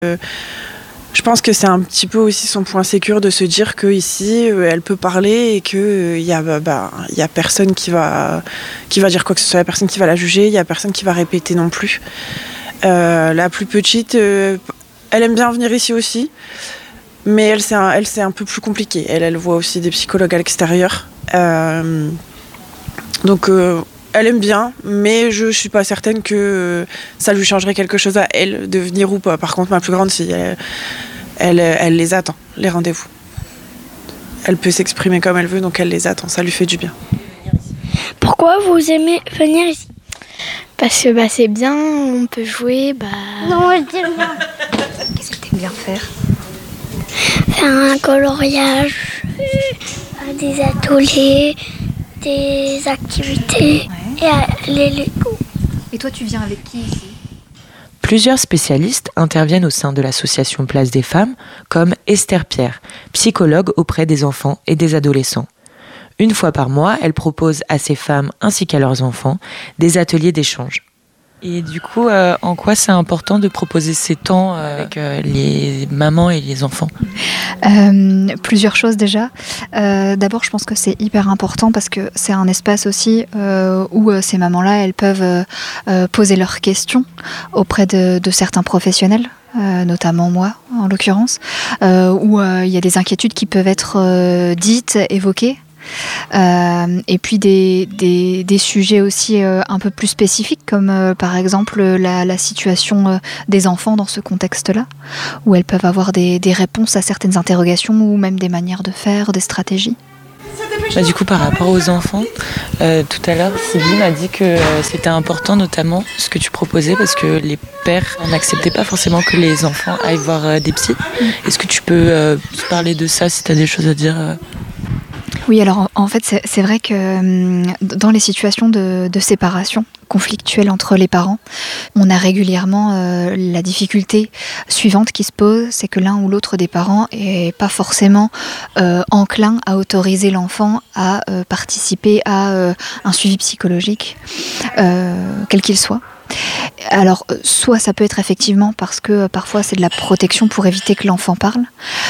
Je pense que c'est un petit peu aussi son point sécure de se dire qu'ici, elle peut parler et qu'il y a personne qui va dire quoi que ce soit, il n'y a personne qui va la juger, il n'y a personne qui va répéter non plus. La plus petite, elle aime bien venir ici aussi, mais elle c'est un peu plus compliqué. Elle voit aussi des psychologues à l'extérieur. Donc elle aime bien, mais je ne suis pas certaine que ça lui changerait quelque chose à elle de venir ou pas. Par contre, ma plus grande fille, elle les attend, les rendez-vous. Elle peut s'exprimer comme elle veut, donc elle les attend, ça lui fait du bien. Pourquoi vous aimez venir ici ? Parce que c'est bien, on peut jouer. Non, je dis non. Qu'est-ce que tu aimes bien faire ? Faire un coloriage, des ateliers, des activités et les Lego. Et toi, tu viens avec qui ici ? Plusieurs spécialistes interviennent au sein de l'association Place des Femmes, comme Esther Pierre, psychologue auprès des enfants et des adolescents. Une fois par mois, elle propose à ces femmes ainsi qu'à leurs enfants des ateliers d'échange. Et du coup, en quoi c'est important de proposer ces temps avec les mamans et les enfants ? Plusieurs choses déjà. D'abord, je pense que c'est hyper important parce que c'est un espace aussi où ces mamans-là, elles peuvent poser leurs questions auprès de certains professionnels. Notamment moi en l'occurrence, où il y a des inquiétudes qui peuvent être dites, évoquées. Et puis des sujets aussi un peu plus spécifiques comme par exemple la situation des enfants dans ce contexte-là, où elles peuvent avoir des réponses à certaines interrogations ou même des manières de faire, des stratégies. Du coup, par rapport aux enfants, tout à l'heure, Sylvie m'a dit que c'était important, notamment ce que tu proposais, parce que les pères n'acceptaient pas forcément que les enfants aillent voir des psys. Est-ce que tu peux parler de ça, si tu as des choses à dire Oui, alors en fait, c'est vrai que dans les situations de séparation conflictuelle entre les parents, on a régulièrement la difficulté suivante qui se pose, c'est que l'un ou l'autre des parents est pas forcément enclin à autoriser l'enfant à participer à un suivi psychologique, quel qu'il soit. Alors, soit ça peut être effectivement parce que parfois c'est de la protection pour éviter que l'enfant parle,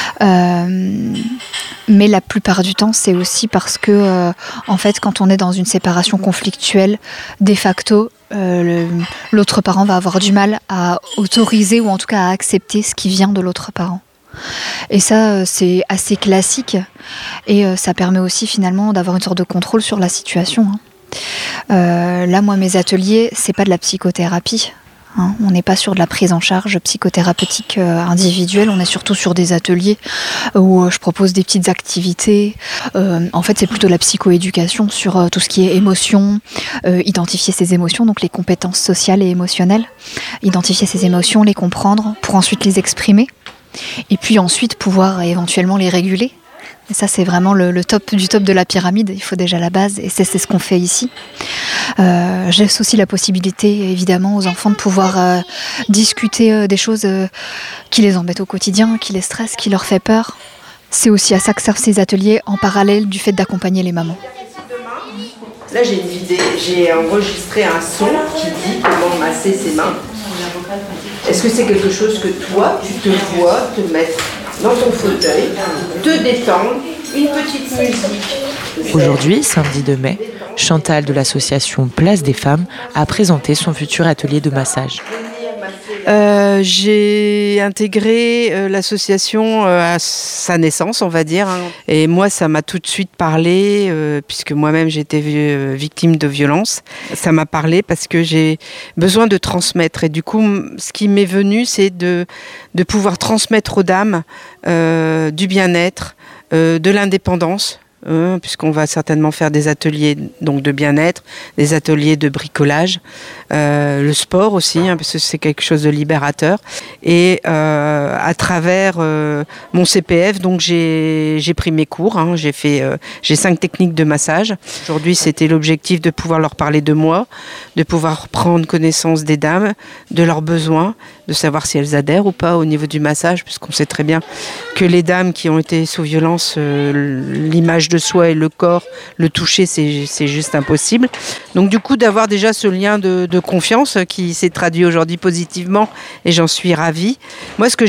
mais la plupart du temps c'est aussi parce que, en fait, quand on est dans une séparation conflictuelle, de facto, l'autre parent va avoir du mal à autoriser ou en tout cas à accepter ce qui vient de l'autre parent. Et ça, c'est assez classique et ça permet aussi finalement d'avoir une sorte de contrôle sur la situation. Là, moi, mes ateliers, c'est pas de la psychothérapie. On n'est pas sur de la prise en charge psychothérapeutique individuelle, on est surtout sur des ateliers où je propose des petites activités. En fait, c'est plutôt la psychoéducation sur tout ce qui est émotion, identifier ses émotions, donc les compétences sociales et émotionnelles, identifier ses émotions, les comprendre pour ensuite les exprimer et puis ensuite pouvoir éventuellement les réguler. Et ça, c'est vraiment le top du top de la pyramide. Il faut déjà la base, et c'est ce qu'on fait ici. J'ai aussi la possibilité, évidemment, aux enfants de pouvoir discuter des choses qui les embêtent au quotidien, qui les stressent, qui leur fait peur. C'est aussi à ça que servent ces ateliers, en parallèle du fait d'accompagner les mamans. Là, j'ai enregistré un son qui dit comment masser ses mains. Est-ce que c'est quelque chose que toi, tu te vois te mettre dans ton fauteuil, te détendre, une petite musique. Aujourd'hui, samedi 2 mai, Chantal de l'association Place des Femmes a présenté son futur atelier de massage. J'ai intégré l'association à sa naissance, on va dire. Et moi, ça m'a tout de suite parlé, puisque moi-même j'étais victime de violence. Ça m'a parlé parce que j'ai besoin de transmettre. Et du coup, ce qui m'est venu, c'est de pouvoir transmettre aux dames du bien-être, de l'indépendance. Puisqu'on va certainement faire des ateliers donc de bien-être, des ateliers de bricolage, le sport aussi, parce que c'est quelque chose de libérateur. Et à travers mon CPF, donc j'ai pris mes cours, j'ai 5 techniques de massage. Aujourd'hui, c'était l'objectif de pouvoir leur parler de moi, de pouvoir prendre connaissance des dames, de leurs besoins, de savoir si elles adhèrent ou pas au niveau du massage, puisqu'on sait très bien que les dames qui ont été sous violence, l'image de soi et le corps, le toucher, c'est juste impossible. Donc du coup, d'avoir déjà ce lien de confiance qui s'est traduit aujourd'hui positivement, et j'en suis ravie. Moi, ce que